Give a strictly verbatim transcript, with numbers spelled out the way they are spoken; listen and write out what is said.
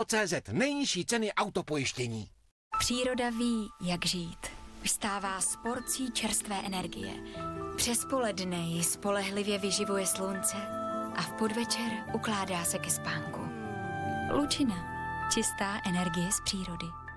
tečka cé zet. Nejnižší ceny autopojištění. Příroda ví, jak žít. Vstává s porcí čerstvé energie. Přes poledne ji spolehlivě vyživuje slunce a v podvečer ukládá se ke spánku. Lučina. Čistá energie z přírody.